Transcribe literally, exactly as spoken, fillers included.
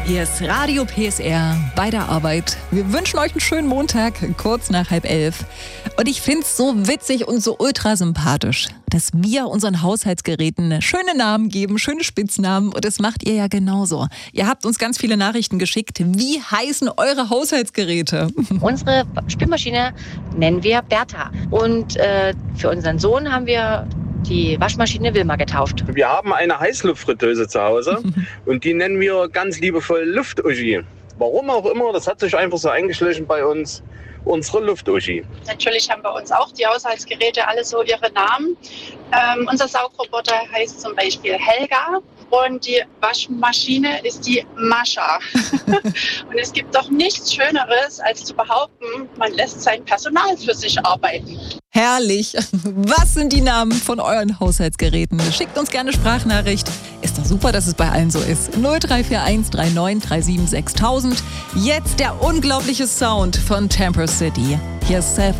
Hier ist Radio P S R bei der Arbeit. Wir wünschen euch einen schönen Montag, kurz nach halb elf. Und ich find's so witzig und so ultra sympathisch, dass wir unseren Haushaltsgeräten schöne Namen geben, schöne Spitznamen. Und das macht ihr ja genauso. Ihr habt uns ganz viele Nachrichten geschickt. Wie heißen eure Haushaltsgeräte? Unsere Spülmaschine nennen wir Bertha. Und äh, für unseren Sohn haben wir die Waschmaschine Wilma getauft. Wir haben eine Heißluftfritteuse zu Hause und die nennen wir ganz liebevoll Luft-Uschi. Warum auch immer, das hat sich einfach so eingeschlichen bei uns, unsere Luft-Uschi. Natürlich haben bei uns auch die Haushaltsgeräte alle so ihre Namen. Ähm, unser Saugroboter heißt zum Beispiel Helga und die Waschmaschine ist die Mascha. Und es gibt doch nichts Schöneres, als zu behaupten, man lässt sein Personal für sich arbeiten. Herrlich. Was sind die Namen von euren Haushaltsgeräten? Schickt uns gerne Sprachnachricht. Ist doch super, dass es bei allen so ist. null drei vier eins drei neun drei sieben sechstausend. Jetzt der unglaubliche Sound von Temper City. Hier ist Self